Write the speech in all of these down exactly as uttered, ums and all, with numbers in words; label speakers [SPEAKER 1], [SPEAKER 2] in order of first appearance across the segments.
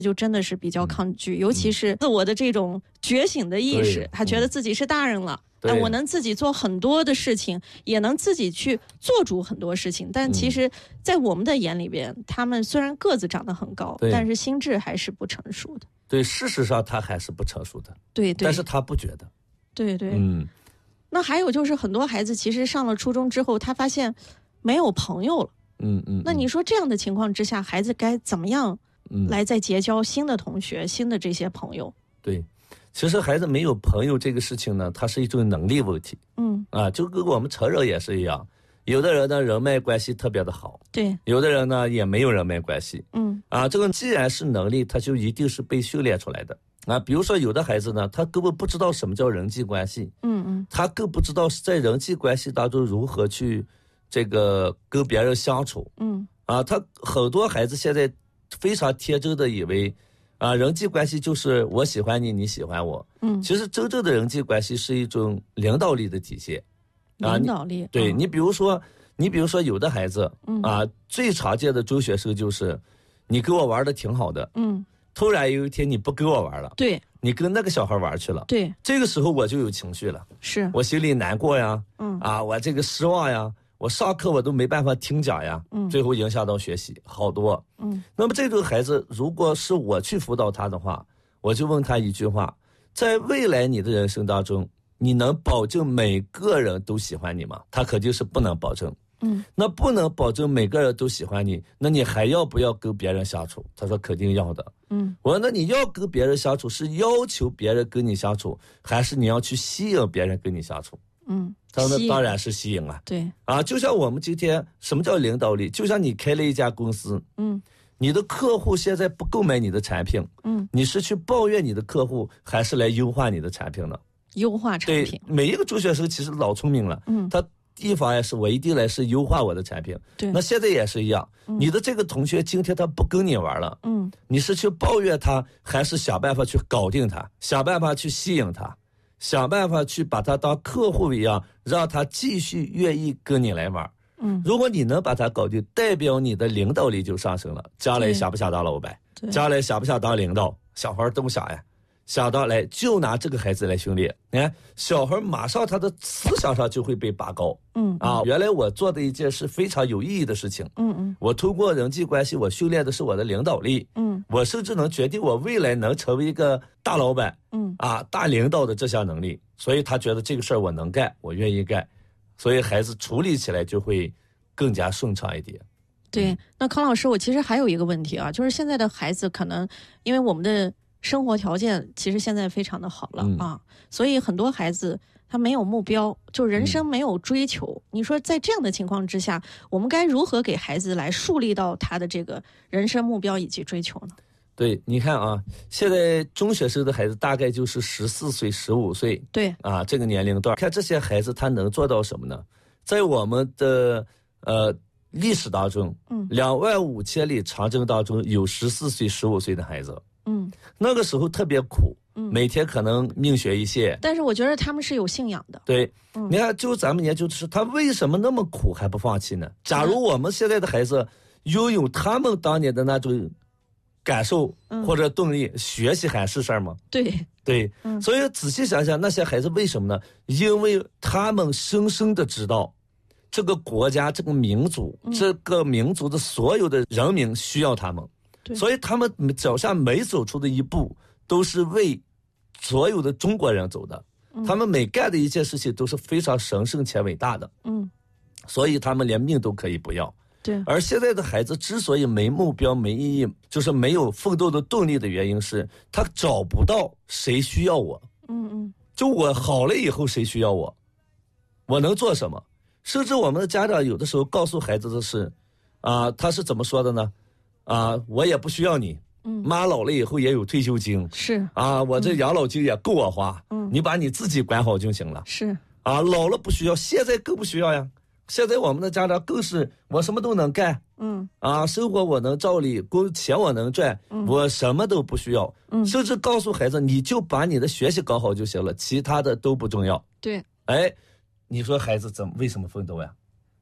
[SPEAKER 1] 就真的是比较抗拒，嗯、尤其是自我的这种觉醒的意识，他觉得自己是大人了。哎，我能自己做很多的事情，也能自己去做主很多事情。但其实，在我们的眼里边，嗯、他们虽然个子长得很高，但是心智还是不成熟的。
[SPEAKER 2] 对，事实上他还是不成熟的。
[SPEAKER 1] 对对，
[SPEAKER 2] 但是他不觉得。
[SPEAKER 1] 对对，
[SPEAKER 2] 嗯。
[SPEAKER 1] 那还有就是很多孩子其实上了初中之后，他发现没有朋友了。
[SPEAKER 2] 嗯 嗯, 嗯。
[SPEAKER 1] 那你说这样的情况之下，孩子该怎么样来再结交新的同学、嗯、新的这些朋友？
[SPEAKER 2] 对。其实孩子没有朋友这个事情呢，它是一种能力问题。
[SPEAKER 1] 嗯
[SPEAKER 2] 啊，就跟我们成人也是一样，有的人呢人脉关系特别的好，
[SPEAKER 1] 对，
[SPEAKER 2] 有的人呢也没有人脉关系。
[SPEAKER 1] 嗯
[SPEAKER 2] 啊，这个既然是能力，它就一定是被训练出来的。啊，比如说有的孩子呢，他根本不知道什么叫人际关系，
[SPEAKER 1] 嗯嗯，
[SPEAKER 2] 他更不知道在人际关系当中如何去这个跟别人相处。
[SPEAKER 1] 嗯
[SPEAKER 2] 啊，他很多孩子现在非常天真的以为。啊，人际关系就是我喜欢你，你喜欢我。
[SPEAKER 1] 嗯，
[SPEAKER 2] 其实真正的人际关系是一种领导力的体现。
[SPEAKER 1] 啊、领导力。
[SPEAKER 2] 对、
[SPEAKER 1] 嗯、
[SPEAKER 2] 你比如说，你比如说有的孩子，
[SPEAKER 1] 嗯
[SPEAKER 2] 啊，最常见的中学生就是，你跟我玩的挺好的，
[SPEAKER 1] 嗯，
[SPEAKER 2] 突然有一天你不跟我玩了，
[SPEAKER 1] 对，
[SPEAKER 2] 你跟那个小孩玩去了，
[SPEAKER 1] 对，
[SPEAKER 2] 这个时候我就有情绪了，
[SPEAKER 1] 是
[SPEAKER 2] 我心里难过呀，
[SPEAKER 1] 嗯，
[SPEAKER 2] 啊，我这个失望呀。我上课我都没办法听讲呀，
[SPEAKER 1] 嗯，
[SPEAKER 2] 最后影响到学习好多，
[SPEAKER 1] 嗯。
[SPEAKER 2] 那么这种孩子，如果是我去辅导他的话，我就问他一句话：在未来你的人生当中，你能保证每个人都喜欢你吗？他肯定是不能保证。
[SPEAKER 1] 嗯，
[SPEAKER 2] 那不能保证每个人都喜欢你，那你还要不要跟别人相处？他说肯定要的。
[SPEAKER 1] 嗯，
[SPEAKER 2] 我说那你要跟别人相处，是要求别人跟你相处，还是你要去吸引别人跟你相处？
[SPEAKER 1] 嗯，
[SPEAKER 2] 他说那当然是吸引啊。
[SPEAKER 1] 对
[SPEAKER 2] 啊，就像我们今天什么叫领导力？就像你开了一家公司，
[SPEAKER 1] 嗯，
[SPEAKER 2] 你的客户现在不购买你的产品，
[SPEAKER 1] 嗯，
[SPEAKER 2] 你是去抱怨你的客户，还是来优化你的产品呢？
[SPEAKER 1] 优化产品。
[SPEAKER 2] 对，每一个中学生其实老聪明了，
[SPEAKER 1] 嗯，
[SPEAKER 2] 他一方面是我一定来是优化我的产品，
[SPEAKER 1] 对，
[SPEAKER 2] 那现在也是一样，
[SPEAKER 1] 嗯、
[SPEAKER 2] 你的这个同学今天他不跟你玩了，
[SPEAKER 1] 嗯，
[SPEAKER 2] 你是去抱怨他，还是想办法去搞定他，想办法去吸引他？想办法去把他当客户一样，让他继续愿意跟你来玩。
[SPEAKER 1] 嗯，
[SPEAKER 2] 如果你能把他搞定，代表你的领导力就上升了。将来想不想当老板？将来想不想当领导？小孩都想呀，想当来就拿这个孩子来训练。你看，小孩马上他的思想上就会被拔高。
[SPEAKER 1] 嗯
[SPEAKER 2] 啊，原来我做的一件是非常有意义的事情。
[SPEAKER 1] 嗯嗯，
[SPEAKER 2] 我通过人际关系，我训练的是我的领导力。
[SPEAKER 1] 嗯，
[SPEAKER 2] 我甚至能决定我未来能成为一个大老板。
[SPEAKER 1] 嗯
[SPEAKER 2] 啊，大领导的这项能力，所以他觉得这个事儿我能干，我愿意干，所以孩子处理起来就会更加顺畅一点。
[SPEAKER 1] 对，那康老师，我其实还有一个问题啊，就是现在的孩子可能因为我们的生活条件其实现在非常的好了、嗯、啊，所以很多孩子他没有目标，就人生没有追求、嗯、你说在这样的情况之下，我们该如何给孩子来树立到他的这个人生目标以及追求呢？
[SPEAKER 2] 对，你看啊，现在中学生的孩子大概就是十四岁、十五岁，
[SPEAKER 1] 对
[SPEAKER 2] 啊，这个年龄段，看这些孩子他能做到什么呢？在我们的呃历史当中，
[SPEAKER 1] 嗯，
[SPEAKER 2] 两万五千里长征当中有十四岁、十五岁的孩子，
[SPEAKER 1] 嗯，
[SPEAKER 2] 那个时候特别苦，
[SPEAKER 1] 嗯，
[SPEAKER 2] 每天可能命悬一线，
[SPEAKER 1] 但是我觉得他们是有信仰的。
[SPEAKER 2] 对，
[SPEAKER 1] 嗯、
[SPEAKER 2] 你看，就咱们研究的是他为什么那么苦还不放弃呢？假如我们现在的孩子拥有他们当年的那种感受或者动力、嗯、学习还是事儿吗？
[SPEAKER 1] 对
[SPEAKER 2] 对、嗯，所以仔细想想，那些孩子为什么呢？因为他们深深的知道这个国家、这个民族、嗯、这个民族的所有的人民需要他们，所以他们脚下每走出的一步都是为所有的中国人走的、嗯、他们每干的一件事情都是非常神圣且伟大的，
[SPEAKER 1] 嗯，
[SPEAKER 2] 所以他们连命都可以不要。
[SPEAKER 1] 对，
[SPEAKER 2] 而现在的孩子之所以没目标、没意义，就是没有奋斗的动力的原因是，他找不到谁需要我。
[SPEAKER 1] 嗯嗯，
[SPEAKER 2] 就我好了以后，谁需要我？我能做什么？甚至我们的家长有的时候告诉孩子的是，啊、呃，他是怎么说的呢？啊、呃，我也不需要你。
[SPEAKER 1] 嗯，
[SPEAKER 2] 妈老了以后也有退休金。
[SPEAKER 1] 是
[SPEAKER 2] 啊，我这养老金也够我花。
[SPEAKER 1] 嗯，
[SPEAKER 2] 你把你自己管好就行了。
[SPEAKER 1] 是
[SPEAKER 2] 啊，老了不需要，现在更不需要呀。现在我们的家长更是我什么都能干，
[SPEAKER 1] 嗯
[SPEAKER 2] 啊，生活我能照理，工钱我能赚、嗯，我什么都不需要，
[SPEAKER 1] 嗯，
[SPEAKER 2] 甚至告诉孩子，你就把你的学习搞好就行了，其他的都不重要。
[SPEAKER 1] 对，
[SPEAKER 2] 哎，你说孩子怎么为什么奋斗呀？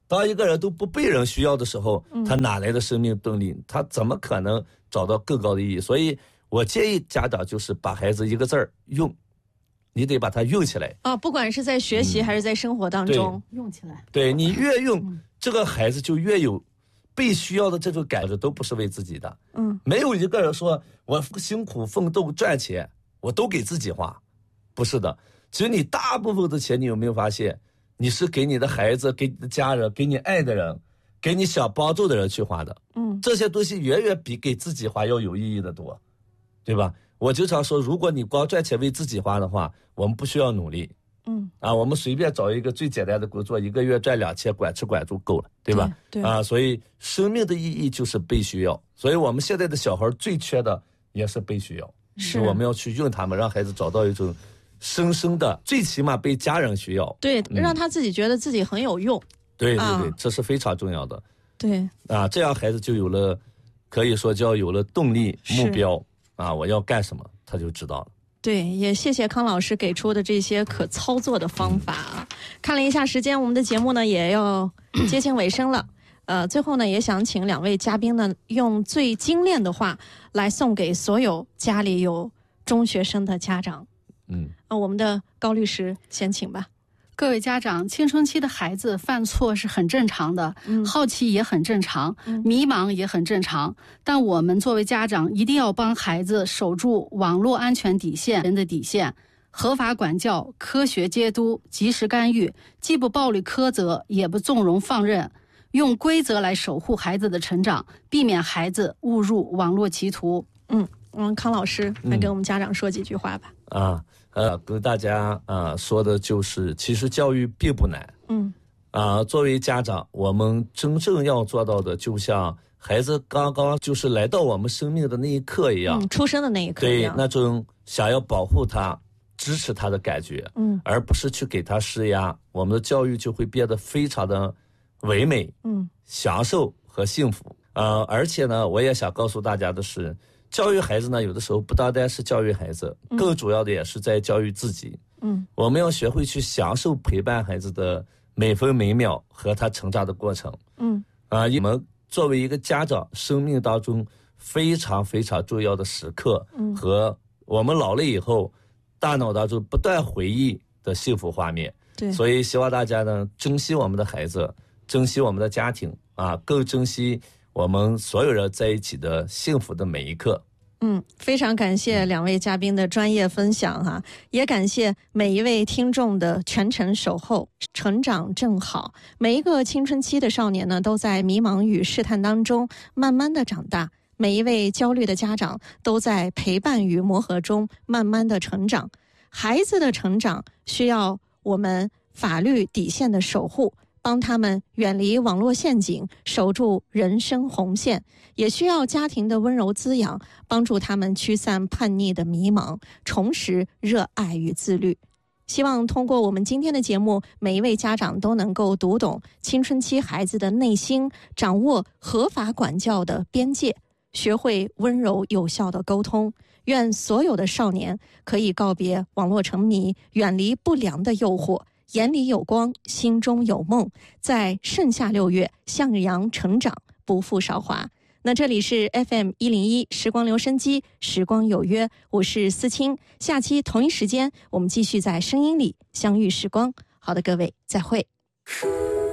[SPEAKER 2] 当一个人都不被人需要的时候，他哪来的生命动力？他怎么可能找到更高的意义？所以我建议家长就是把孩子一个字儿用，你得把它用起来
[SPEAKER 1] 啊！不管是在学习还是在生活当中，
[SPEAKER 3] 嗯、用起来。
[SPEAKER 2] 对，你越用、嗯，这个孩子就越有被需要的这种感觉，都不是为自己的。嗯，没有一个人说我辛苦奋斗赚钱，我都给自己花，不是的。其实你大部分的钱，你有没有发现？你是给你的孩子、给你的家人、给你爱的人、给你想帮助的人去花的，嗯，这些东西远远比给自己花要有意义的多，对吧？我经常说，如果你光赚钱为自己花的话，我们不需要努力，嗯，啊，我们随便找一个最简单的工作，一个月赚两千，管吃管住够了，对吧？
[SPEAKER 1] 对，
[SPEAKER 2] 对啊，所以生命的意义就是被需要，所以我们现在的小孩最缺的也是被需要，
[SPEAKER 1] 是
[SPEAKER 2] 我们要去用他们，让孩子找到一种。生生的，最起码被家人需要，
[SPEAKER 1] 对，嗯、让他自己觉得自己很有用。
[SPEAKER 2] 对对对、啊，这是非常重要的。
[SPEAKER 1] 对
[SPEAKER 2] 啊，这样孩子就有了，可以说叫有了动力、目标啊，我要干什么，他就知道了。
[SPEAKER 1] 对，也谢谢康老师给出的这些可操作的方法啊。嗯、看了一下时间，我们的节目呢也要接近尾声了。呃，最后呢，也想请两位嘉宾呢，用最精炼的话来送给所有家里有中学生的家长。嗯，啊，我们的高律师先请吧。
[SPEAKER 3] 各位家长，青春期的孩子犯错是很正常的，嗯、好奇也很正常，嗯、迷茫也很正常。但我们作为家长，一定要帮孩子守住网络安全底线人的底线，合法管教、科学监督、及时干预，既不暴力苛责，也不纵容放任，用规则来守护孩子的成长，避免孩子误入网络歧途。
[SPEAKER 1] 嗯嗯，康老师来给我们家长说几句话吧。
[SPEAKER 2] 嗯、啊。呃，跟大家啊、呃、说的就是，其实教育并不难。嗯，啊、呃，作为家长，我们真正要做到的，就像孩子刚刚就是来到我们生命的那一刻一样，
[SPEAKER 1] 嗯、出生的那一刻一样，
[SPEAKER 2] 对，那种想要保护他、支持他的感觉，嗯，而不是去给他施压，我们的教育就会变得非常的唯美，嗯，享受和幸福。呃，而且呢，我也想告诉大家的是。教育孩子呢，有的时候不单单是教育孩子，更主要的也是在教育自己。嗯，我们要学会去享受陪伴孩子的每分每秒和他成长的过程。嗯，啊，我们作为一个家长，生命当中非常非常重要的时刻，嗯，和我们老了以后，大脑当中不断回忆的幸福画面。
[SPEAKER 1] 对，
[SPEAKER 2] 所以希望大家呢，珍惜我们的孩子，珍惜我们的家庭啊，更珍惜。我们所有人在一起的幸福的每一刻。
[SPEAKER 1] 嗯，非常感谢两位嘉宾的专业分享哈，也感谢每一位听众的全程守候。成长正好，每一个青春期的少年呢，都在迷茫与试探当中慢慢的长大；每一位焦虑的家长都在陪伴与磨合中慢慢的成长。孩子的成长需要我们法律底线的守护。帮他们远离网络陷阱，守住人生红线，也需要家庭的温柔滋养，帮助他们驱散叛逆的迷茫，重拾热爱与自律。希望通过我们今天的节目，每一位家长都能够读懂青春期孩子的内心，掌握合法管教的边界，学会温柔有效的沟通。愿所有的少年可以告别网络沉迷，远离不良的诱惑，眼里有光，心中有梦，在盛夏六月向阳成长，不负韶华。那这里是 F M 一零一时光留声机，时光有约，我是思清。下期同一时间，我们继续在声音里相遇时光。好的，各位，再会。